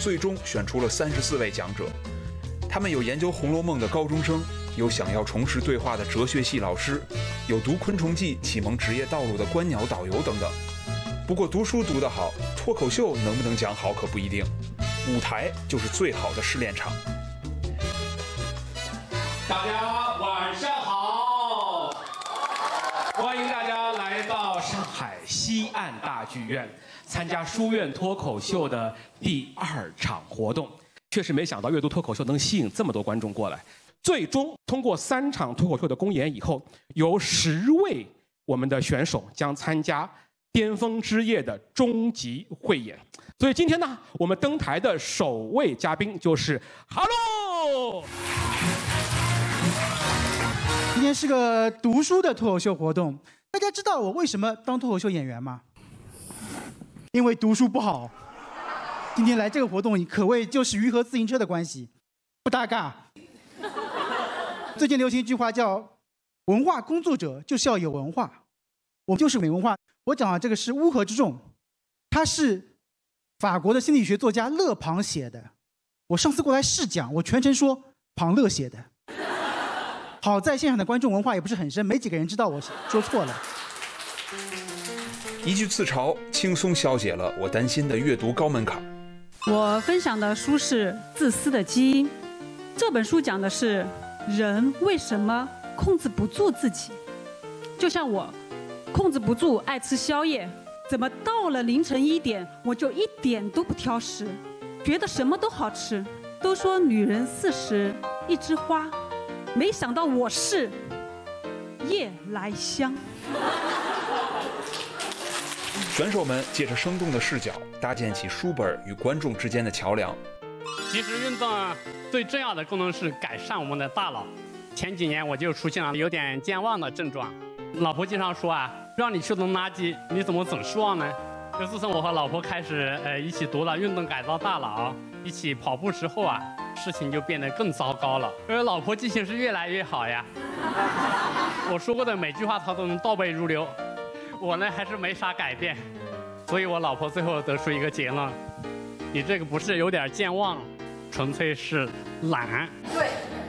最终选出了34位讲者。他们有研究《红楼梦》的高中生，有想要重拾对话的哲学系老师，有读《昆虫记》启蒙职业道路的观鸟导游等等。不过读书读得好，脱口秀能不能讲好可不一定。舞台就是最好的试炼场。 大家晚上好，欢迎大家来到上海西岸大剧院参加书院脱口秀的第2场活动。确实没想到阅读脱口秀能吸引这么多观众过来。最终通过3场脱口秀的公演以后，有10位我们的选手将参加巅峰之夜的终极汇演。所以今天呢，我们登台的首位嘉宾就是哈喽。 今天是个读书的脱口秀活动。大家知道我为什么当脱口秀演员吗？因为读书不好。今天来这个活动可谓就是鱼和自行车的关系，不搭嘎。最近流行一句话叫“文化工作者就是要有文化”，我就是没文化。我讲的这个是乌合之众，他是法国的心理学作家勒庞写的。我上次过来试讲，我全程说庞勒写的。好在现场的观众文化也不是很深，没几个人知道我说错了。 一句自嘲，轻松消解了我担心的阅读高门槛。 我分享的书是《自私的基因》，这本书讲的是人为什么控制不住自己。就像我控制不住爱吃宵夜，怎么到了凌晨1点我就一点都不挑食，觉得什么都好吃。都说女人40一枝花，没想到我是夜来香。 选手们借着生动的视角，搭建起书本与观众之间的桥梁。 其实运动最重要的功能是改善我们的大脑。前几年我就出现了有点健忘的症状，老婆经常说让你去扔垃圾，你怎么总是忘呢？就自从我和老婆开始一起读了《运动改造大脑》，一起跑步之后事情就变得更糟糕了。而老婆记性是越来越好呀，我说过的每句话她都能倒背如流。我呢还是没啥改变，所以我老婆最后得出一个结论：你这个不是有点健忘，纯粹是懒。对。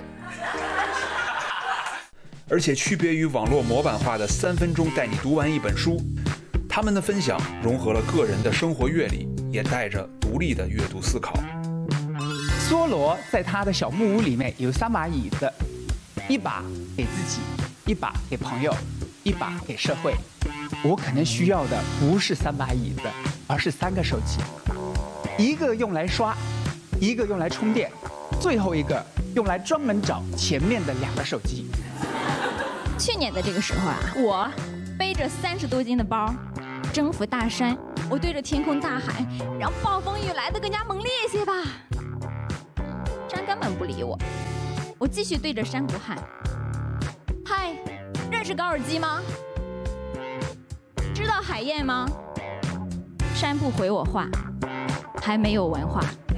而且区别于网络模板化的3分钟带你读完一本书，他们的分享融合了个人的生活阅历，也带着独立的阅读思考。 梭罗在他的小木屋里面有3把椅子，一把给自己，一把给朋友，一把给社会。我可能需要的不是3把椅子，而是3个手机，一个用来刷，一个用来充电，最后一个用来专门找前面的2个手机。 去年的这个时候我背着30多斤的包，征服大山，我对着天空大喊，让暴风雨来得更加猛烈一些吧。山根本不理我，我继续对着山谷喊：嗨，认识高尔基吗？知道海燕吗？山不回我话，还没有文化。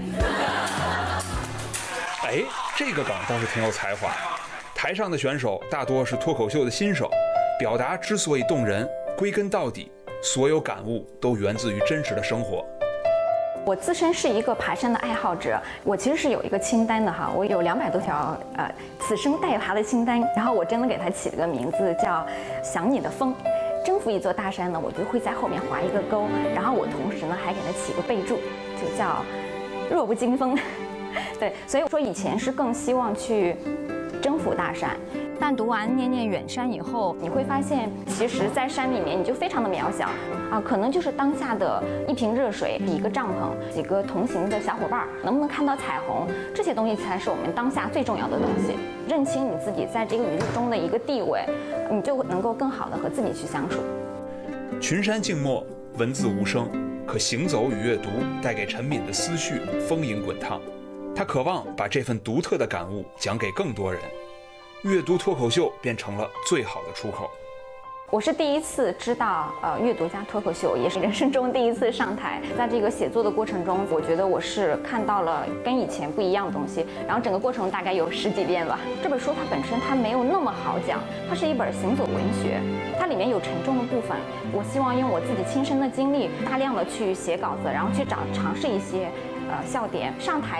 哎，这个梗倒是挺有才华。台上的选手大多是脱口秀的新手，表达之所以动人，归根到底，所有感悟都源自于真实的生活。 我自身是一个爬山的爱好者，我其实是有一个清单的我有200多条此生待爬的清单，然后我真的给它起了个名字叫想你的风。征服一座大山呢，我就会在后面划一个勾，然后我同时呢还给它起个备注，就叫弱不禁风。对，所以说以前是更希望去征服大山，但读完《念念远山》以后，你会发现，其实，在山里面你就非常的渺小可能就是当下的一瓶热水、一个帐篷、几个同行的小伙伴，能不能看到彩虹，这些东西才是我们当下最重要的东西。认清你自己在这个宇宙中的一个地位，你就能够更好的和自己去相处。 群山静默，文字无声，可行走与阅读带给陈敏的思绪丰盈滚烫。他渴望把这份独特的感悟讲给更多人，阅读脱口秀变成了最好的出口。 我是第一次知道阅读加脱口秀，也是人生中第一次上台。在这个写作的过程中，我觉得我是看到了跟以前不一样的东西，然后整个过程大概有10几遍吧。这本书它本身它没有那么好讲，它是一本行走文学，它里面有沉重的部分。我希望用我自己亲身的经历，大量的去写稿子，然后去尝试一些笑点。上台